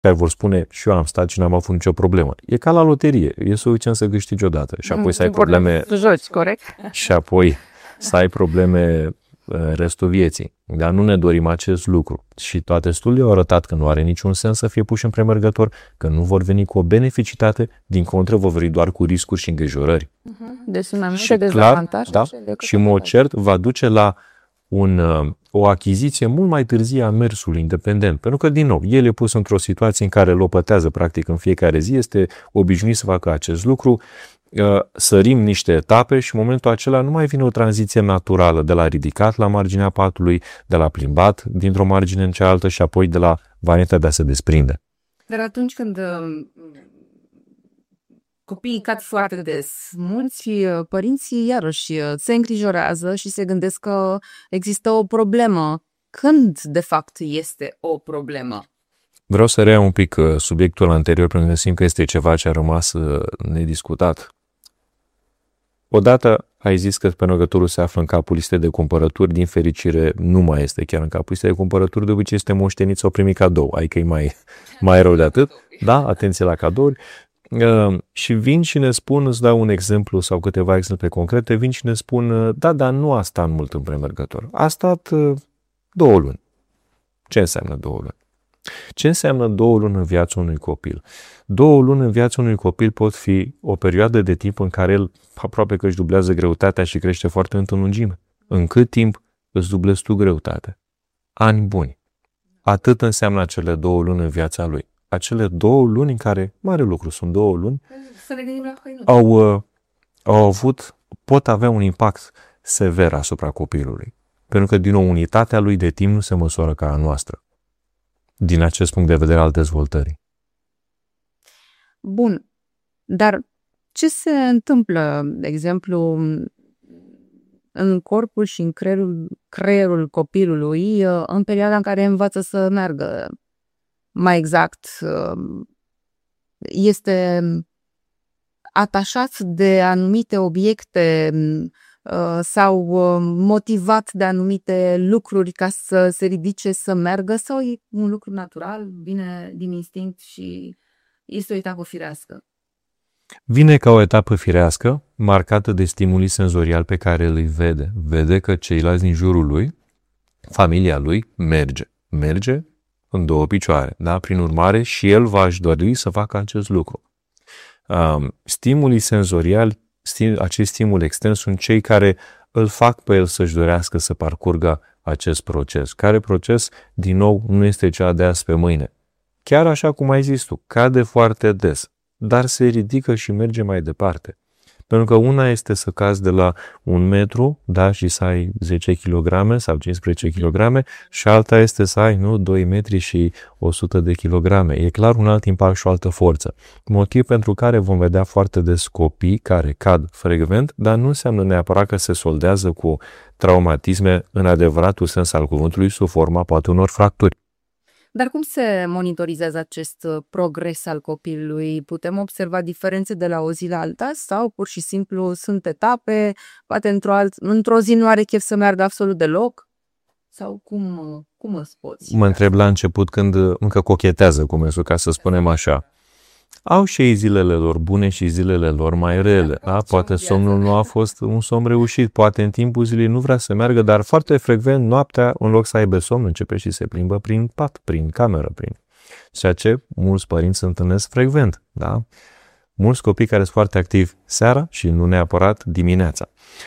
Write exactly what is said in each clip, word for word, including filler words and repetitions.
care vor spune și eu am stat și n-am avut nicio problemă. E ca la loterie, e suficient să câștigi odată și apoi mm, să ai probleme să joci, corect? Și apoi să ai probleme în restul vieții. Dar nu ne dorim acest lucru. Și toate studiile au arătat că nu are niciun sens să fie puși în premergător, că nu vor veni cu o beneficitate, din contră vor veni doar cu riscuri și îngrijorări. Uh-huh. Deci sunt mai multe dezavantaje. Da, și în mod cert va duce la un, o achiziție mult mai târzie a mersului independent. Pentru că, din nou, el e pus într-o situație în care lopătează practic în fiecare zi, este obișnuit să facă acest lucru, sărim niște etape și în momentul acela nu mai vine o tranziție naturală de la ridicat la marginea patului, de la plimbat dintr-o margine în cealaltă și apoi de la varianta de a se desprinde. Dar atunci când copiii cad foarte des, mulți părinții iarăși se îngrijorează și se gândesc că există o problemă. Când, de fapt, este o problemă? Vreau să reiau un pic subiectul anterior pentru că simt că este ceva ce a rămas nediscutat. Odată ai zis că premergătorul se află în capul listei de cumpărături, din fericire nu mai este chiar în capul listei de cumpărături, de obicei este moștenit sau primit cadou, adică e mai, mai rău de atât. Da, atenție la cadouri. Uh, și vin și ne spun, îți dau un exemplu sau câteva exemple concrete, vin și ne spun, da, dar nu a stat mult în premergător. A stat uh, două luni. Ce înseamnă două luni? Ce înseamnă două luni în viața unui copil? Două luni în viața unui copil pot fi o perioadă de timp în care el aproape că își dublează greutatea și crește foarte mult în lungime. În cât timp îți dublezi tu greutatea? Ani buni. Atât înseamnă acele două luni în viața lui. Acele două luni în care, mare lucru, sunt două luni, au, uh, au avut, pot avea un impact sever asupra copilului. Pentru că, din nou, unitatea lui de timp nu se măsoară ca a noastră. Din acest punct de vedere al dezvoltării. Bun, dar ce se întâmplă, de exemplu, în corpul și în creierul, creierul copilului în perioada în care învață să meargă? Mai exact, este atașat de anumite obiecte sau motivat de anumite lucruri ca să se ridice, să meargă, sau e un lucru natural, vine din instinct și este o etapă firească? Vine ca o etapă firească, marcată de stimuli senzorial pe care îi vede. Vede că ceilalți din jurul lui, familia lui, merge. Merge în două picioare. Da? Prin urmare, și el va-și dori să facă acest lucru. Um, stimulii senzoriali, acești stimuli externi sunt cei care îl fac pe el să-și dorească să parcurgă acest proces. Care proces, din nou, nu este cea de azi pe mâine. Chiar așa cum ai zis tu, cade foarte des, dar se ridică și merge mai departe. Pentru că una este să cazi de la un metru, da, și să ai zece kilograme sau cincisprezece kilograme, și alta este să ai, nu, doi metri și o sută de kilograme. E clar un alt impact și o altă forță. Motiv pentru care vom vedea foarte des copii care cad frecvent, dar nu înseamnă neapărat că se soldează cu traumatisme în adevăratul sens al cuvântului, sub forma poate unor fracturi. Dar cum se monitorizează acest progres al copilului? Putem observa diferențe de la o zi la alta sau pur și simplu sunt etape, poate într-o, alt, într-o zi nu are chef să meargă absolut deloc? Sau cum, cum îți poți? Mă întreb la început când încă cochetează cu mersul, ca să spunem așa. Au și ei zilele lor bune și zilele lor mai rele. Da? Poate somnul nu a fost un somn reușit, poate în timpul zilei nu vrea să meargă, dar foarte frecvent noaptea, în loc să aibă somn, începe și se plimbă prin pat, prin cameră, prin ceea ce mulți părinți întâlnesc frecvent. Da? Mulți copii care sunt foarte activi seara și nu neapărat dimineața.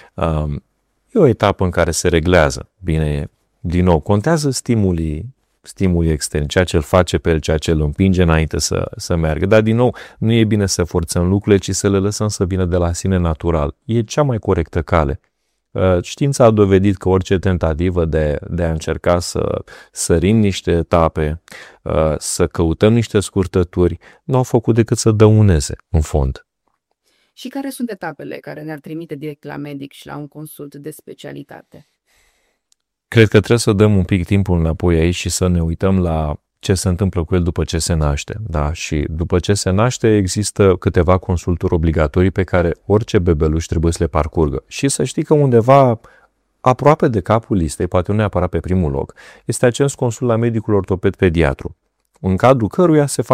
E o etapă în care se reglează. Bine, din nou, contează stimulii stimuli externi, ceea ce îl face pe el, ceea ce îl împinge înainte să, să meargă. Dar, din nou, nu e bine să forțăm lucrurile, ci să le lăsăm să vină de la sine natural. E cea mai corectă cale. Știința a dovedit că orice tentativă de, de a încerca să sărim niște etape, să căutăm niște scurtături, nu au făcut decât să dăuneze, în fond. Și care sunt etapele care ne-ar trimite direct la medic și la un consult de specialitate? Cred că trebuie să dăm un pic timpul înapoi aici și să ne uităm la ce se întâmplă cu el după ce se naște. Da? Și după ce se naște există câteva consulturi obligatorii pe care orice bebeluș trebuie să le parcurgă. Și să știi că undeva aproape de capul listei, poate nu neapărat pe primul loc, este acest consult la medicul ortoped pediatru, în cadrul căruia se